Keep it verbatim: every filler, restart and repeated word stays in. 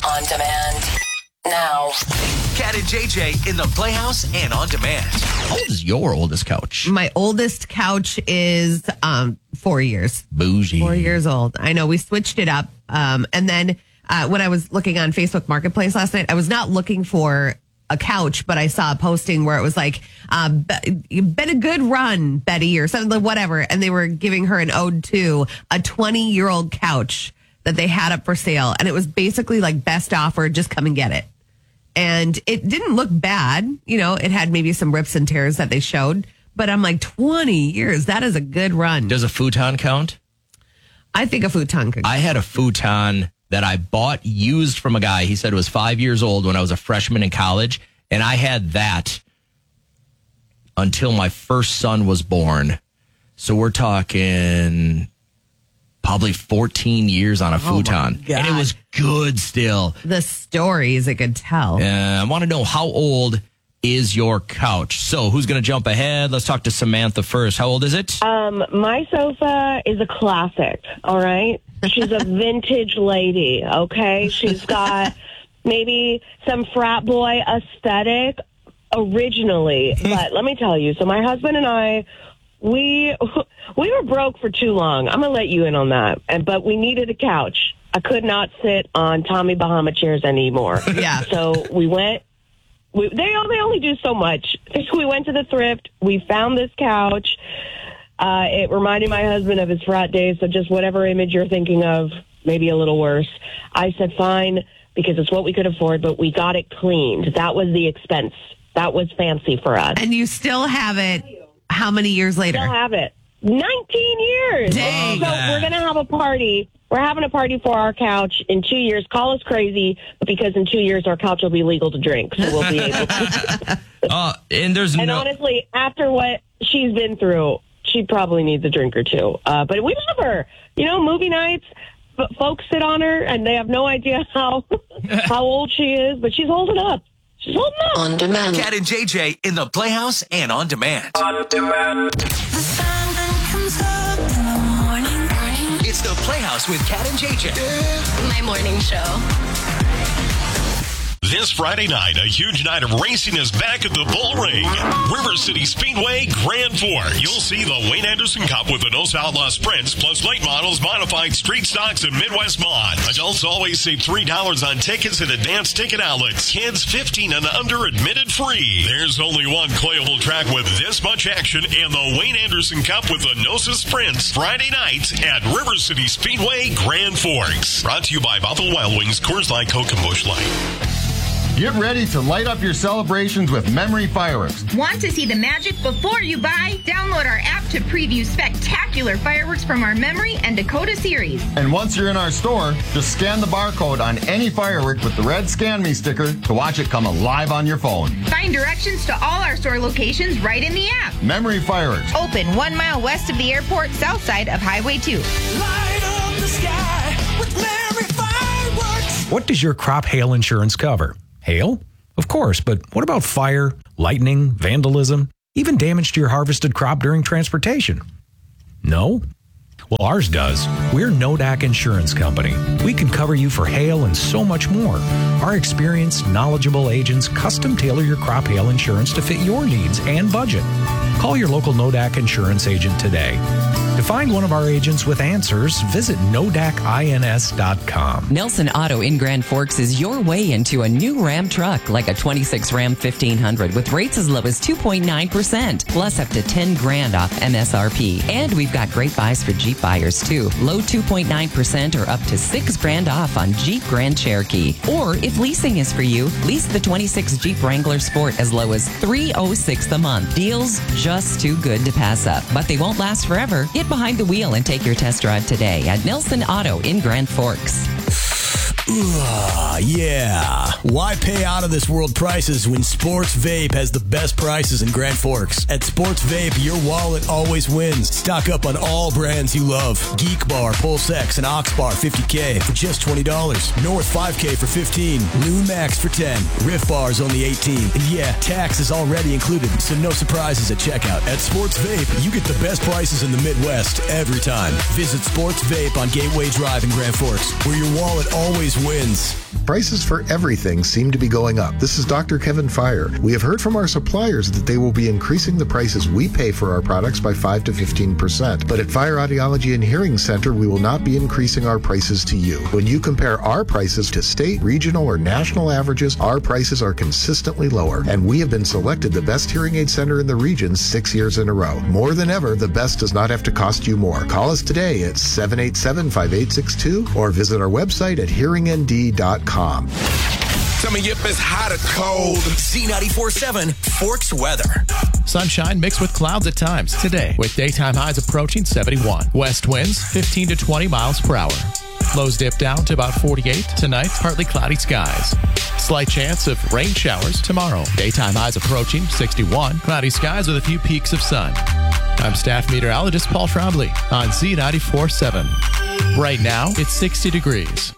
On demand. Now. Cat and J J in the Playhouse and on demand. How old is your oldest couch? My oldest couch is um, four years. Bougie. Four years old. I know we switched it up. Um, and then uh, when I was looking on Facebook Marketplace last night, I was not looking for a couch, but I saw a posting where it was like, uh, been a good run, Betty, or something, whatever. And they were giving her an ode to a twenty year old couch that they had up for sale. And it was basically like best offer, just come and get it. And it didn't look bad. You know, it had maybe some rips and tears that they showed. But I'm like, twenty years, that is a good run. Does a futon count? I think a futon could. I had a futon that I bought used from a guy. He said it was five years old when I was a freshman in college. And I had that until my first son was born. So we're talking probably fourteen years on a futon. Oh and it was good still. The stories it could tell. Uh, I want to know, how old is your couch? So who's going to jump ahead? Let's talk to Samantha first. How old is it? Um, my sofa is a classic, all right? She's a vintage lady, okay? She's got maybe some frat boy aesthetic originally. But let me tell you, so my husband and I, we we were broke for too long. I'm going to let you in on that. And But we needed a couch. I could not sit on Tommy Bahama chairs anymore. Yeah. So we went. We, they, they only do so much. We went to the thrift. We found this couch. Uh, it reminded my husband of his frat days, so just whatever image you're thinking of, maybe a little worse. I said, fine, because it's what we could afford, but we got it cleaned. That was the expense. That was fancy for us. And you still have it how many years later? Still have it. nineteen years. Dang. So we're going to have a party. We're having a party for our couch in two years. Call us crazy, but because in two years our couch will be legal to drink, so we'll be able to. Uh, and there's and no... honestly, after what she's been through, she probably needs a drink or two. Uh, but we love her. You know, movie nights, but folks sit on her, and they have no idea how how old she is, but she's holding up. She's holding up. On demand. Cat and J J in the Playhouse and on demand. On demand. The sun that comes up in the morning. morning. It's the Playhouse with Cat and J J. My morning show. This Friday night, a huge night of racing is back at the Bull Ring. River City Speedway, Grand Forks. You'll see the Wayne Anderson Cup with the No Outlaw Sprints, plus late models, modified street stocks, and Midwest Mod. Adults always save three dollars on tickets at advanced ticket outlets. Kids fifteen and under admitted free. There's only one Clayable track with this much action, and the Wayne Anderson Cup with the NOSA Sprints. Friday night at River City Speedway, Grand Forks. Brought to you by Buffalo Wild Wings, Coors Light, Coke, and Busch Light. Get ready to light up your celebrations with Memory Fireworks. Want to see the magic before you buy? Download our app to preview spectacular fireworks from our Memory and Dakota series. And once you're in our store, just scan the barcode on any firework with the red Scan Me sticker to watch it come alive on your phone. Find directions to all our store locations right in the app. Memory Fireworks. Open one mile west of the airport, south side of Highway two. Light up the sky with Memory Fireworks. What does your crop hail insurance cover? Hail? Of course, but what about fire, lightning, vandalism, even damage to your harvested crop during transportation? No? Well, ours does. We're Nodak Insurance Company. We can cover you for hail and so much more. Our experienced, knowledgeable agents custom tailor your crop hail insurance to fit your needs and budget. Call your local Nodak Insurance agent today. To find one of our agents with answers, visit nodak ins dot com. Nelson Auto in Grand Forks is your way into a new Ram truck, like a twenty-six Ram fifteen hundred with rates as low as two point nine percent, plus up to ten grand off M S R P. And we've got great buys for Jeep buyers too. Low two point nine percent or up to six grand off on Jeep Grand Cherokee. Or if leasing is for you, lease the twenty-six Jeep Wrangler Sport as low as three hundred six dollars a month. Deals just too good to pass up, but they won't last forever. Get behind the wheel and take your test drive today at Nelson Auto in Grand Forks. Uh, yeah. Why pay out of this world prices when Sports Vape has the best prices in Grand Forks? At Sports Vape, your wallet always wins. Stock up on all brands you love. Geek Bar, Pulse X, and Ox Bar fifty K for just twenty dollars. North five K for fifteen dollars. Loon Max for ten dollars. Riff Bar's only eighteen dollars. And yeah, tax is already included, so no surprises at checkout. At Sports Vape, you get the best prices in the Midwest every time. Visit Sports Vape on Gateway Drive in Grand Forks, where your wallet always always wins. Prices for everything seem to be going up. This is Doctor Kevin Fire. We have heard from our suppliers that they will be increasing the prices we pay for our products by five to fifteen percent. But at Fire Audiology and Hearing Center, we will not be increasing our prices to you. When you compare our prices to state, regional, or national averages, our prices are consistently lower. And we have been selected the best hearing aid center in the region six years in a row. More than ever, the best does not have to cost you more. Call us today at seven eight seven, five eight six two or visit our website at hearing n d dot com. Tell me if it's hot or cold. Z ninety-four point seven Forks weather. Sunshine mixed with clouds at times today, with daytime highs approaching seventy-one. West winds fifteen to twenty miles per hour. Lows dip down to about forty-eight. Tonight, partly cloudy skies. Slight chance of rain showers tomorrow. Daytime highs approaching sixty-one. Cloudy skies with a few peaks of sun. I'm staff meteorologist Paul Trombley on Z ninety-four point seven. Right now, it's sixty degrees.